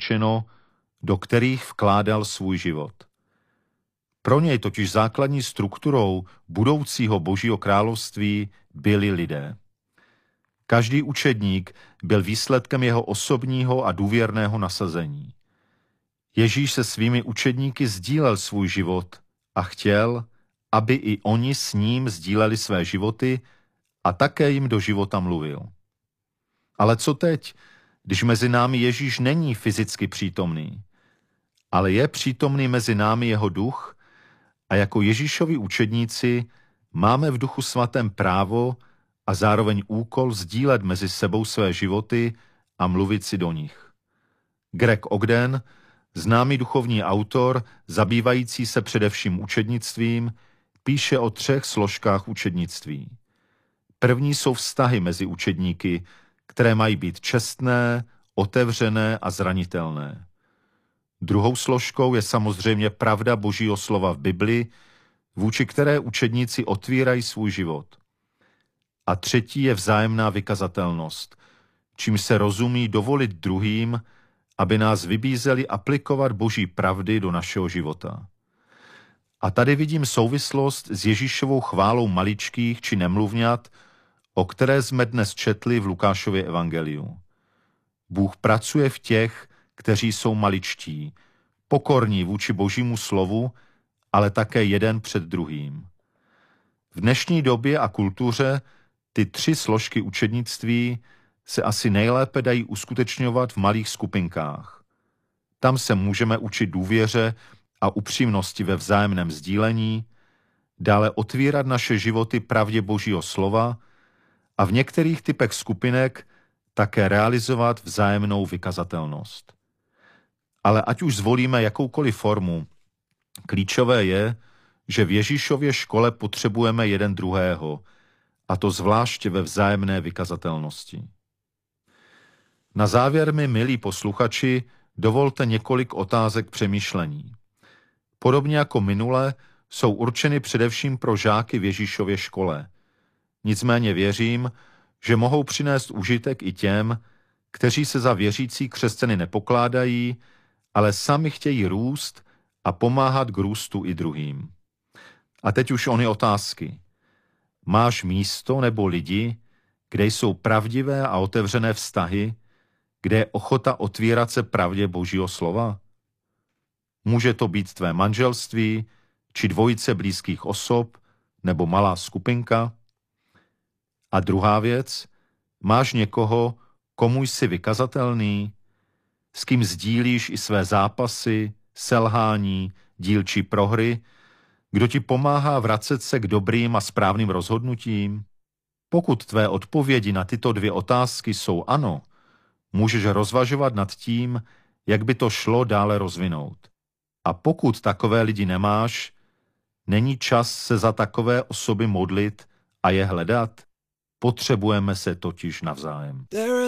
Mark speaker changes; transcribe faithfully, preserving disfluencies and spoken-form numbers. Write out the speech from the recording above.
Speaker 1: řečeno, do kterých vkládal svůj život. Pro něj totiž základní strukturou budoucího Božího království byli lidé. Každý učedník byl výsledkem jeho osobního a důvěrného nasazení. Ježíš se svými učedníky sdílel svůj život a chtěl, aby i oni s ním sdíleli své životy a také jim do života mluvil. Ale co teď, když mezi námi Ježíš není fyzicky přítomný, ale je přítomný mezi námi jeho duch a jako Ježíšovi učedníci máme v Duchu svatém právo a zároveň úkol sdílet mezi sebou své životy a mluvit si do nich. Greg Ogden, známý duchovní autor, zabývající se především učednictvím, píše o třech složkách učednictví. První jsou vztahy mezi učedníky, které mají být čestné, otevřené a zranitelné. Druhou složkou je samozřejmě pravda Božího slova v Bibli, vůči které učedníci otvírají svůj život. A třetí je vzájemná vykazatelnost, čím se rozumí dovolit druhým, aby nás vybízeli aplikovat Boží pravdy do našeho života. A tady vidím souvislost s Ježíšovou chválou maličkých či nemluvňat, o které jsme dnes četli v Lukášově evangeliu. Bůh pracuje v těch, kteří jsou maličtí, pokorní vůči Božímu slovu, ale také jeden před druhým. V dnešní době a kultuře ty tři složky učednictví se asi nejlépe dají uskutečňovat v malých skupinkách. Tam se můžeme učit důvěře a upřímnosti ve vzájemném sdílení, dále otvírat naše životy pravdě Božího slova a v některých typech skupinek také realizovat vzájemnou vykazatelnost. Ale ať už zvolíme jakoukoliv formu, klíčové je, že v Ježíšově škole potřebujeme jeden druhého, a to zvláště ve vzájemné vykazatelnosti. Na závěr mi, milí posluchači, dovolte několik otázek přemýšlení. Podobně jako minule jsou určeny především pro žáky v Ježíšově škole. Nicméně věřím, že mohou přinést užitek i těm, kteří se za věřící křesťany nepokládají, ale sami chtějí růst a pomáhat k růstu i druhým. A teď už ony otázky. Máš místo nebo lidi, kde jsou pravdivé a otevřené vztahy, kde je ochota otvírat se pravdě Božího slova? Může to být tvé manželství, či dvojice blízkých osob, nebo malá skupinka? A druhá věc, máš někoho, komu jsi vykazatelný, s kým sdílíš i své zápasy, selhání, dílčí prohry, kdo ti pomáhá vracet se k dobrým a správným rozhodnutím? Pokud tvé odpovědi na tyto dvě otázky jsou ano, můžeš rozvažovat nad tím, jak by to šlo dále rozvinout. A pokud takové lidi nemáš, není čas se za takové osoby modlit a je hledat? Potřebujeme se totiž navzájem.